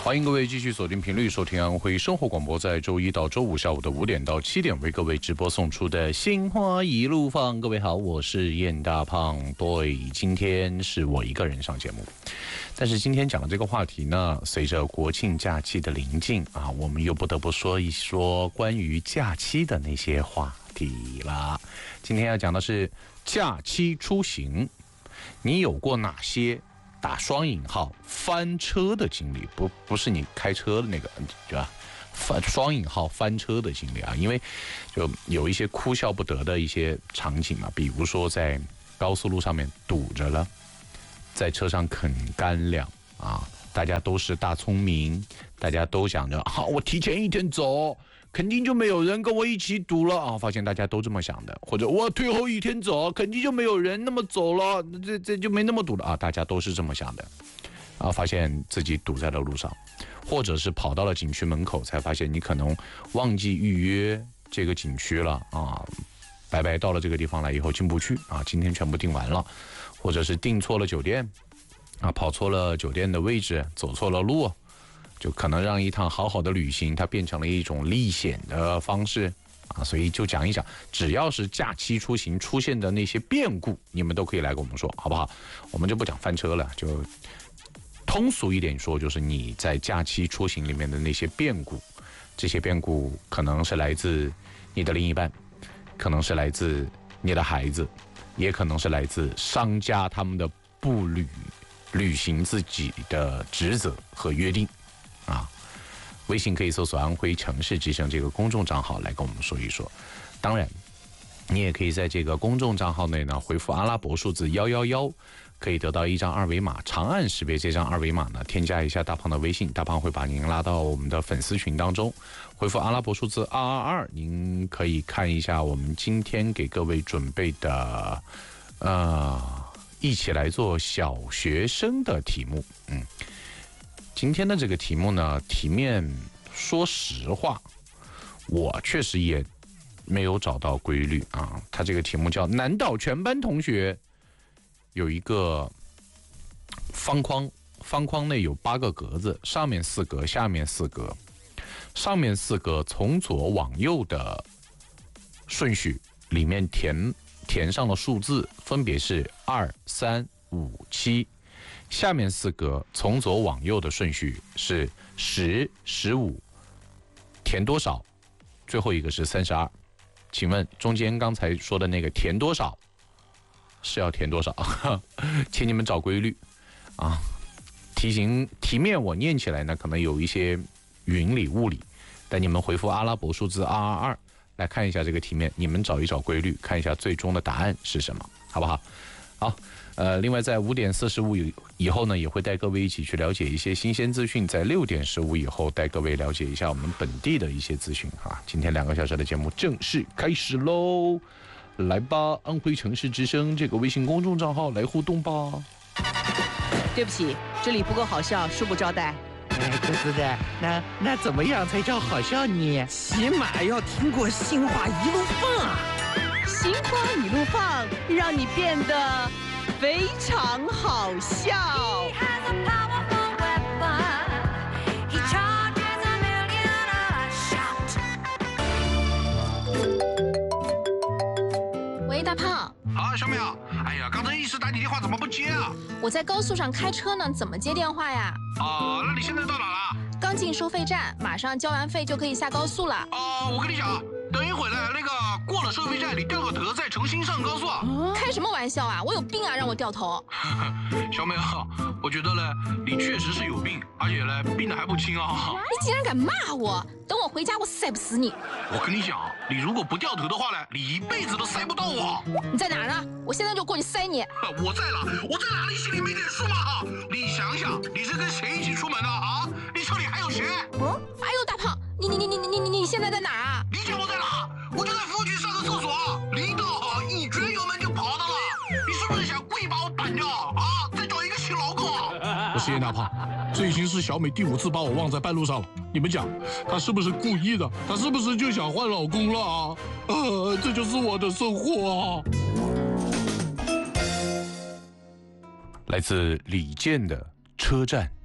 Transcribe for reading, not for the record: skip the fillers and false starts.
欢迎各位继续锁定频率收听安徽生活广播，在周一到周五下午的5点到7点为各位直播送出的心花一路放。各位好，我是燕大胖。对，今天是我一个人上节目，但是今天讲的这个话题呢，随着国庆假期的临近啊，我们又不得不说一说关于假期的那些话题了。今天要讲的是假期出行，你有过哪些打双引号翻车的经历？不是你开车的那个，对吧？双引号翻车的经历啊，因为就有一些哭笑不得的一些场景嘛，比如说在高速路上面堵着了，在车上啃干粮啊，大家都是大聪明，大家都想着好，我提前一天走，肯定就没有人跟我一起堵了啊！发现大家都这么想的，或者我退后一天走，肯定就没有人那么走了，这就没那么堵了啊！大家都是这么想的，啊，发现自己堵在了路上，或者是跑到了景区门口，才发现你可能忘记预约这个景区了啊，白白到了这个地方来以后进不去啊，今天全部订完了，或者是订错了酒店啊，跑错了酒店的位置，走错了路。就可能让一趟好好的旅行它变成了一种历险的方式啊，所以就讲一讲，只要是假期出行出现的那些变故，你们都可以来跟我们说，好不好？我们就不讲翻车了，就通俗一点说，就是你在假期出行里面的那些变故，这些变故可能是来自你的另一半，可能是来自你的孩子，也可能是来自商家他们的不履行自己的职责和约定。啊，微信可以搜索安徽城市之声这个公众账号来跟我们说一说。当然，你也可以在这个公众账号内呢回复阿拉伯数字111，可以得到一张二维码，长按识别这张二维码呢，添加一下大胖的微信，大胖会把您拉到我们的粉丝群当中。回复阿拉伯数字222，您可以看一下我们今天给各位准备的一起来做小学生的题目。今天的这个题目呢，题面说实话，我确实也没有找到规律啊。它这个题目叫难倒全班同学，有一个方框，方框内有8个格子，上面4格，下面4格。上面4格从左往右的顺序里面填上了数字，分别是2、3、5、7。下面4格从左往右的顺序是10、15，填多少？最后一个是32。请问中间刚才说的那个填多少是要填多少？请你们找规律啊！题面我念起来呢，可能有一些云里雾里，但你们回复阿拉伯数字222来看一下这个题面，你们找一找规律，看一下最终的答案是什么，好不好？好。另外在5点45以后呢，也会带各位一起去了解一些新鲜资讯，在6点15以后带各位了解一下我们本地的一些资讯啊。今天2个小时的节目正式开始喽，来吧，安徽城市之声这个微信公众账号来互动吧。 对不起，这里不够好笑，恕不招待。 哥哥的，那怎么样才叫好笑呢？ 起码要听过心花一路放啊！心花一路放，让你变得非常好笑。 喂，大胖。 啊，小淼，哎呀，刚才一时打你电话怎么不接啊？ 我在高速上开车呢，怎么接电话呀？ 那你现在到哪了？ 刚进收费站，马上交完费就可以下高速了。 我跟你讲，等一会儿呢，那个过了收费站，你掉个头再重新上高速。 开什么玩笑啊！我有病啊，让我掉头。 小淼，我觉得呢，你确实是有病，而且呢，病得还不轻啊。 你竟然敢骂我！等我回家，我塞不死你。 我跟你讲，你如果不掉头的话呢，你一辈子都塞不到我。 你在哪儿呢？我现在就过去塞你。 我在了，我在哪里心里没点数吗？你想想，你是跟谁一起出门的啊？你车里还有谁？ 哎呦，大胖，你现在在哪儿啊？ 你讲我在哪？我就在服务区上个厕所，离得好，一绝油门就跑到了。你是不是想故意把我绑掉啊？再找一个新老公？ 我是叶大胖，这已经是小美第5次把我忘在半路上了。你们讲，她是不是故意的？她是不是就想换老公了啊？这就是我的生活啊。 来自李健的车站。